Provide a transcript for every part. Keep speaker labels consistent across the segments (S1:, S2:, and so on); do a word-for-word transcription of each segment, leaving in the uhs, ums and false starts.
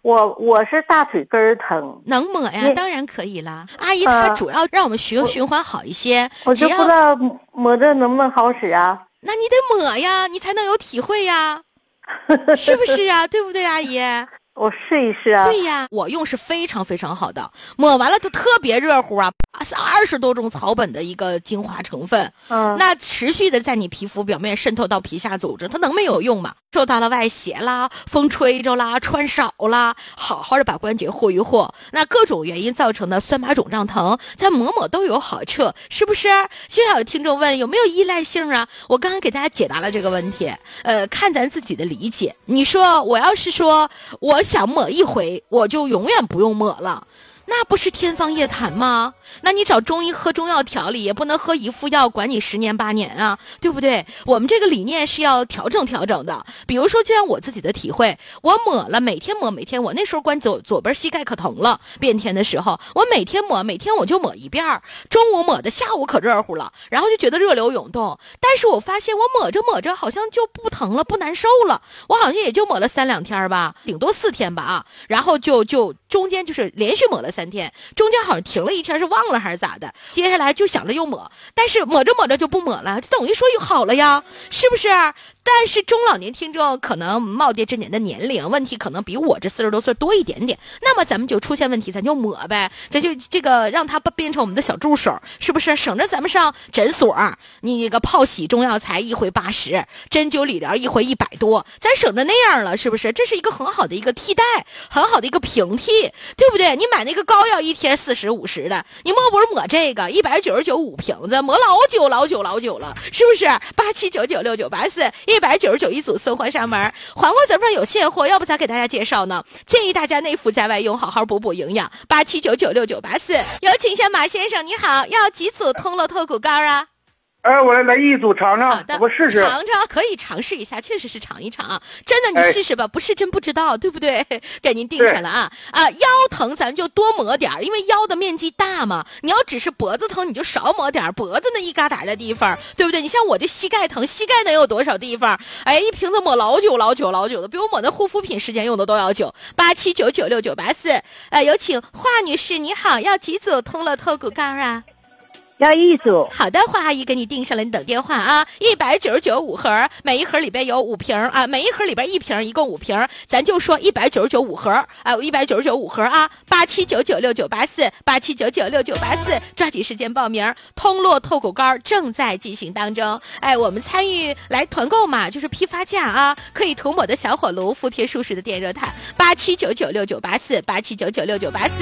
S1: 我我是大腿根儿疼，
S2: 能抹呀，当然可以啦。阿姨，她主要让我们血循环好一些。
S1: 我就不知道抹这能不能好使啊？
S2: 那你得抹呀，你才能有体会呀，是不是啊？对不对，阿姨？
S1: 我试一试啊。
S2: 对呀，我用是非常非常好的，抹完了它特别热乎啊，二十多种草本的一个精华成分，
S1: 嗯，
S2: 那持续的在你皮肤表面渗透到皮下组织，它能没有用吗？受到了外邪啦，风吹着啦，穿少啦，好好的把关节和一和，那各种原因造成的酸麻肿胀疼，咱抹抹都有好处，是不是？就像有听众问有没有依赖性啊？我刚刚给大家解答了这个问题，呃，看咱自己的理解。你说我要是说我想抹一回，我就永远不用抹了。那不是天方夜谭吗？那你找中医喝中药调理，也不能喝一副药管你十年八年啊，对不对？我们这个理念是要调整调整的。比如说，就像我自己的体会，我抹了，每天抹，每天我那时候关左左边膝盖可疼了，变天的时候，我每天抹，每天我就抹一遍，中午抹的，下午可热乎了，然后就觉得热流涌动。但是我发现我抹着抹着好像就不疼了，不难受了。我好像也就抹了三两天吧，顶多四天吧啊，然后就就中间就是连续抹了三天，中间好像停了一天，是忘了还是咋的？接下来就想着又抹，但是抹着抹着就不抹了，就等于说又好了呀，是不是？但是中老年听众可能耄耋之年的年龄问题可能比我这四十多岁多一点点，那么咱们就出现问题，咱就抹呗，咱就这个让它变成我们的小助手，是不是？省着咱们上诊所，你那个泡洗中药材一回八十，针灸理疗一回一百多，咱省着那样了，是不是？这是一个很好的一个替代，很好的一个平替，对不对？你买那个膏药一贴四十五十的，你莫不是抹这个一百九十九五瓶子，抹老久老久老久了，是不是？八七九九六九八四一百九十九一组送货上门，黄瓜籽上有现货，要不咋给大家介绍呢？建议大家内服加外用，好好补补营养。八七九九六九八四，有请下马先生，你好，要几组通络透骨膏啊？
S3: 哎，我来来一组尝尝，
S2: 好的，
S3: 我试试。
S2: 尝尝可以尝试一下，确实是尝一尝啊！真的，你试试吧，哎、不是真不知道，对不对？给您定上了啊啊！腰疼咱就多抹点，因为腰的面积大嘛。你要只是脖子疼，你就少抹点，脖子那一疙瘩的地方，对不对？你像我这膝盖疼，膝盖能有多少地方？哎，一瓶子抹老久老久老久的，比我抹那护肤品时间用的都要久。八七九九六九八四，呃，有请华女士，你好，要几组通络透骨膏啊？
S1: 要一组。
S2: 好的，华阿姨给你订上了，你等电话啊。一百九十九五盒，每一盒里边有五瓶啊，每一盒里边一瓶，一共五瓶，咱就说一百九十九五盒啊，一百九十九五盒啊。八七九九六九八四，八七九九六九八四，抓紧时间报名。通络透骨膏正在进行当中，哎，我们参与来团购嘛，就是批发价啊，可以涂抹的小火炉，服帖舒适的电热毯。八七九九六九八四，八七九九六九八四。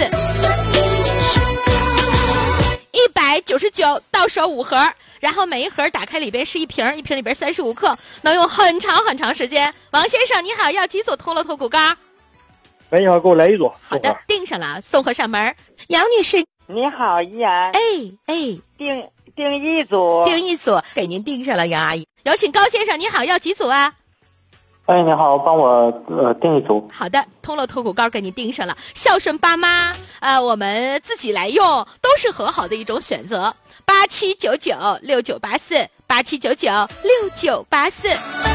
S2: 一百九十九到手五盒，然后每一盒打开里边是一瓶，一瓶里边三十五克，能用很长很长时间。王先生你好，要几组通络透骨膏？
S3: 喂，你好，给我来一组。
S2: 好的，订上了，送货上门。杨女士
S4: 你好，依然。
S2: 哎哎，
S4: 订订一组，
S2: 订一组，给您订上了，杨阿姨。有请高先生，你好，要几组啊？
S5: 哎，你好，帮我呃订一组。
S2: 好的，通络透骨膏给您订上了。孝顺爸妈啊、呃，我们自己来用都是很好的一种选择。八七九九六九八四，八七九九六九八四。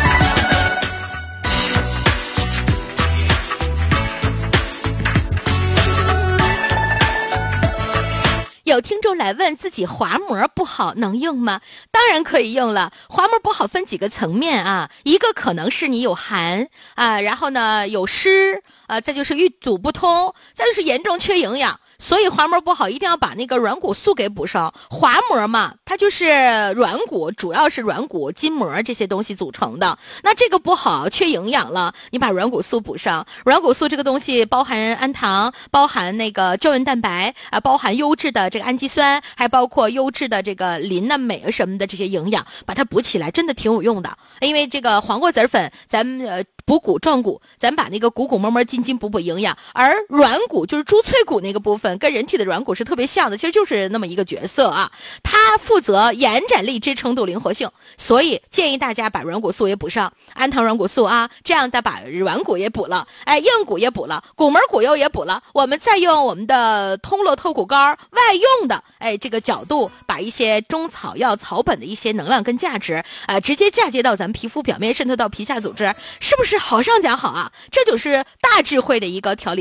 S2: 有听众来问自己滑膜不好能用吗？当然可以用了。滑膜不好分几个层面啊，一个可能是你有寒啊，然后呢有湿啊，再就是淤堵不通，再就是严重缺营养。所以滑膜不好一定要把那个软骨素给补上。滑膜嘛，它就是软骨，主要是软骨、筋膜这些东西组成的。那这个不好，缺营养了，你把软骨素补上。软骨素这个东西包含氨糖，包含那个胶原蛋白啊，包含优质的这个氨基酸，还包括优质的这个磷啊、镁什么的这些营养，把它补起来真的挺有用的。因为这个黄瓜籽粉，咱们呃补骨壮骨，咱把那个骨骨膜膜筋筋补补营养，而软骨就是猪脆骨那个部分。跟人体的软骨是特别像的，其实就是那么一个角色啊，它负责延展力、支撑度、灵活性，所以建议大家把软骨素也补上，氨糖软骨素啊，这样的把软骨也补了，哎，硬骨也补了，骨膜骨优也补了，我们再用我们的通络透骨膏外用的，哎，这个角度把一些中草药草本的一些能量跟价值，呃，直接嫁接到咱们皮肤表面，渗透到皮下组织，是不是好上加好啊？这就是大智慧的一个调理。